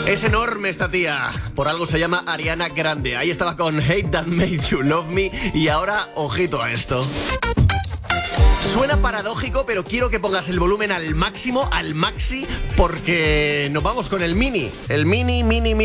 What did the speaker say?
Es enorme esta tía. Por algo se llama Ariana Grande. Ahí estaba con Hate That Made You Love Me. Y ahora, ojito a esto. Suena paradójico, pero quiero que pongas el volumen al máximo, al maxi, porque nos vamos con el mini. El mini.